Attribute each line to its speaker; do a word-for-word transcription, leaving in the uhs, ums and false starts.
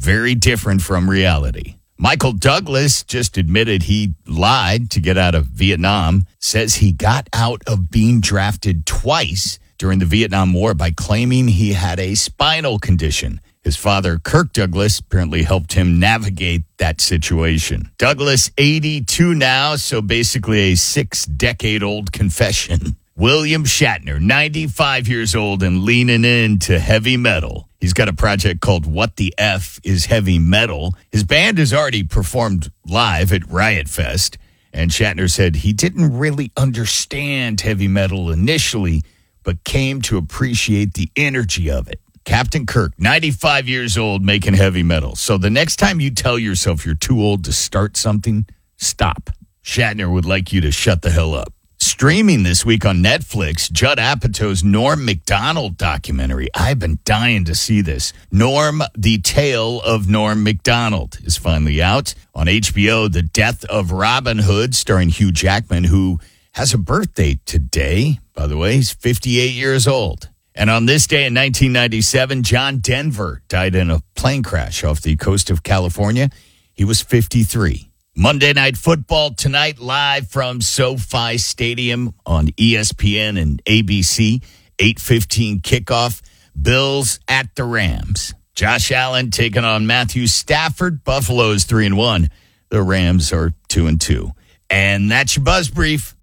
Speaker 1: very different from reality. Michael Douglas just admitted he lied to get out of Vietnam, says he got out of being drafted twice during the Vietnam War by claiming he had a spinal condition. His father, Kirk Douglas, apparently helped him navigate that situation. Douglas, eighty-two now, so basically a six-decade-old confession. William Shatner, ninety-five years old and leaning into heavy metal. He's got a project called What the F is Heavy Metal. His band has already performed live at Riot Fest, and Shatner said he didn't really understand heavy metal initially, but came to appreciate the energy of it. Captain Kirk, ninety-five years old, making heavy metal. So the next time you tell yourself you're too old to start something, stop. Shatner would like you to shut the hell up. Streaming this week on Netflix, Judd Apatow's Norm Macdonald documentary. I've been dying to see this. Norm, The Tale of Norm Macdonald is finally out. On H B O, The Death of Robin Hood, starring Hugh Jackman, who has a birthday today. By the way, he's fifty-eight years old. And on this day in nineteen ninety-seven, John Denver died in a plane crash off the coast of California. He was fifty-three. Monday Night Football tonight, live from SoFi Stadium on E S P N and A B C. eight fifteen kickoff. Bills at the Rams. Josh Allen taking on Matthew Stafford. Buffalo's three and one. The Rams are two and two. And that's your Buzz Brief.